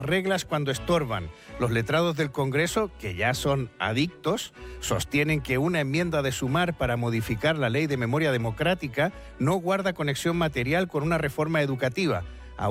reglas cuando estorban. Los letrados del Congreso, que ya son adictos, sostienen que una enmienda de Sumar para modificar la Ley de Memoria Democrática no guarda conexión material con una reforma educativa.